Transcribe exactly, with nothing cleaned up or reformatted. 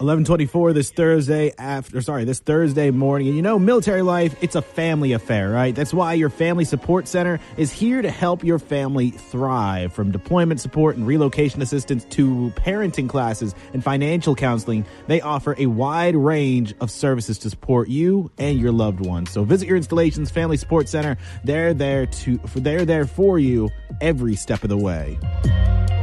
eleven twenty-four this Thursday after, sorry, this Thursday morning. And you know, military life, it's a family affair, right? That's why your Family Support Center is here to help your family thrive. From deployment support and relocation assistance to parenting classes and financial counseling, they offer a wide range of services to support you and your loved ones. So visit your installation's Family Support Center. They're there to, they're there for you every step of the way.